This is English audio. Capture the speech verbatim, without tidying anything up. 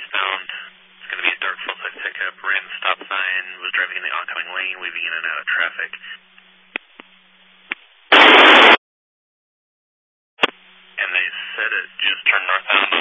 eastbound. It's going to be a dark full-size pickup, ran the stop sign, was driving in the oncoming lane, weaving in and out of traffic. And they said it just turned northbound on